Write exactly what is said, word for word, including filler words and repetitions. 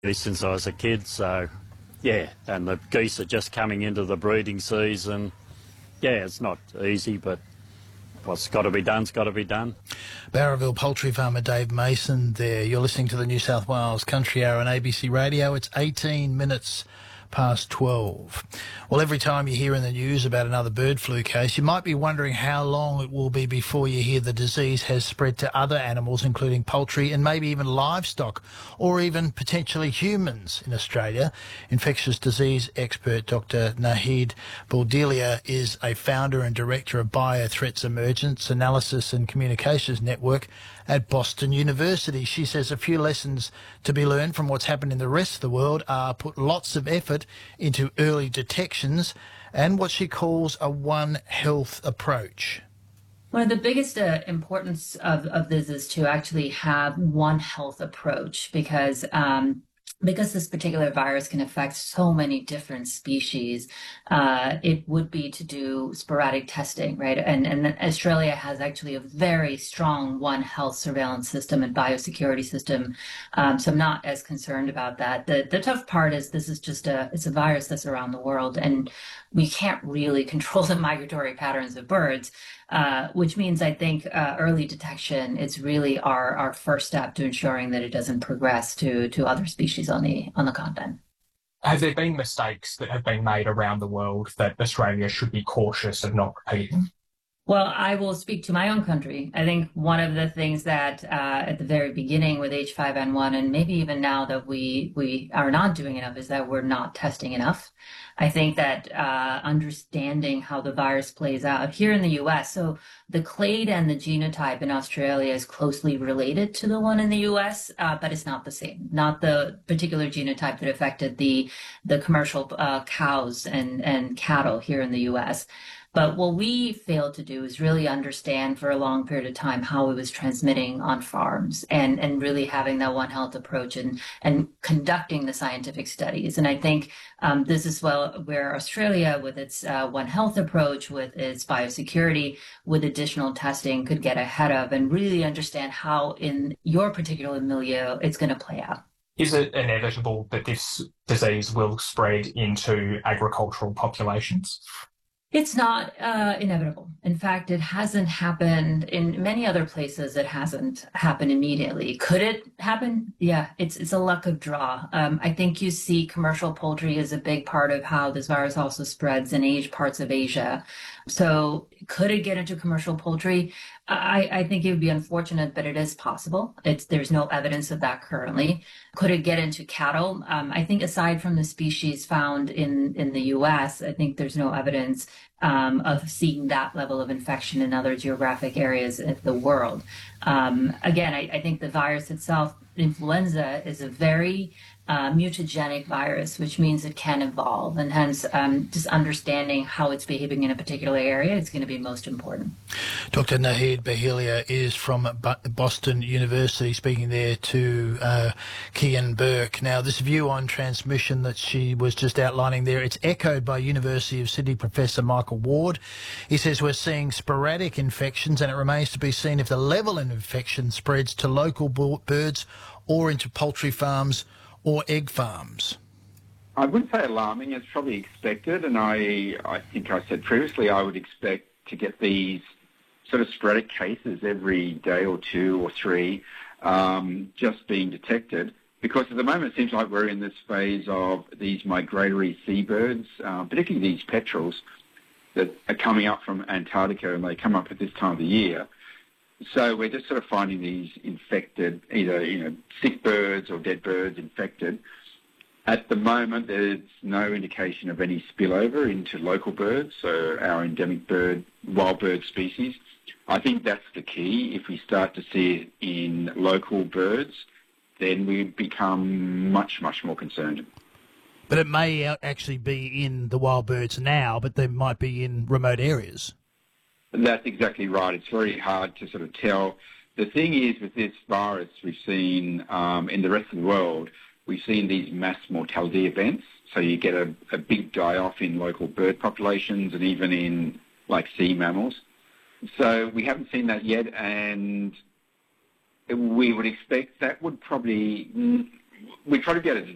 since I was a kid, so yeah, and the geese are just coming into the breeding season. Yeah, it's not easy, but what's got to be done's got to be done. Barraville poultry farmer Dave Mason there. You're listening to the New South Wales Country Hour on A B C Radio. It's eighteen minutes past twelve. Well, every time you hear in the news about another bird flu case, you might be wondering how long it will be before you hear the disease has spread to other animals, including poultry and maybe even livestock, or even potentially humans in Australia. Infectious disease expert Doctor Naheed Boudilia is a founder and director of Biothreats Emergence Analysis and Communications Network at Boston University. She says a few lessons to be learned from what's happened in the rest of the world are put lots of effort into early detections and what she calls a One Health approach. One of the biggest uh, importance of, of this is to actually have One Health approach because um, because this particular virus can affect so many different species, uh, it would be to do sporadic testing, right? And, and Australia has actually a very strong One Health surveillance system and biosecurity system. Um, so I'm not as concerned about that. The, the tough part is this is just a, it's a virus that's around the world, and we can't really control the migratory patterns of birds. Uh, which means I think uh, early detection is really our, our first step to ensuring that it doesn't progress to, to other species on the on the continent. Have there been mistakes that have been made around the world that Australia should be cautious of not repeating? Well, I will speak to my own country. I think one of the things that uh, at the very beginning with H five N one, and maybe even now that we we are not doing enough, is that we're not testing enough. I think that uh, understanding how the virus plays out here in the U S, so the clade and the genotype in Australia is closely related to the one in the U S, uh, but it's not the same. Not the particular genotype that affected the the commercial uh, cows and, and cattle here in the U S. But what we failed to do is really understand for a long period of time how it was transmitting on farms and, and really having that One Health approach and, and conducting the scientific studies. And I think um, this is well where Australia, with its uh, One Health approach, with its biosecurity, with additional testing, could get ahead of and really understand how in your particular milieu it's going to play out. Is it inevitable that this disease will spread into agricultural populations? It's not uh, inevitable. In fact, it hasn't happened in many other places. It hasn't happened immediately. Could it happen? Yeah, it's it's a luck of draw. Um, I think you see commercial poultry is a big part of how this virus also spreads in Asian parts of Asia. So could it get into commercial poultry? I, I think it would be unfortunate, but it is possible. It's there's no evidence of that currently. Could it get into cattle? Um, I think aside from the species found in, in the U S, I think there's no evidence um, of seeing that level of infection in other geographic areas of the world. Um, again, I, I think the virus itself, influenza, is a very uh, mutagenic virus, which means it can evolve, and hence um, just understanding how it's behaving in a particular area is going to be most important. Doctor Naheed Boudilia is from Boston University, speaking there to uh, Kian Burke. Now, this view on transmission that she was just outlining there, it's echoed by University of Sydney Professor Michael Ward. He says we're seeing sporadic infections, and it remains to be seen if the level of infection spreads to local birds or into poultry farms or egg farms. I wouldn't say alarming. It's probably expected, and I, I think I said previously I would expect to get these sort of sporadic cases every day or two or three um, just being detected, because at the moment it seems like we're in this phase of these migratory seabirds, uh, particularly these petrels that are coming up from Antarctica, and they come up at this time of the year. So we're just sort of finding these infected, either, you know, sick birds or dead birds infected. At the moment, there's no indication of any spillover into local birds, so our endemic bird, wild bird species. I think that's the key. If we start to see it in local birds, then we become much, much more concerned. But it may actually be in the wild birds now, but they might be in remote areas. That's exactly right. It's very hard to sort of tell. The thing is, with this virus, we've seen um, in the rest of the world, we've seen these mass mortality events. So you get a, a big die-off in local bird populations and even in, like, sea mammals. So we haven't seen that yet, and we would expect that would probably, we'd probably be able to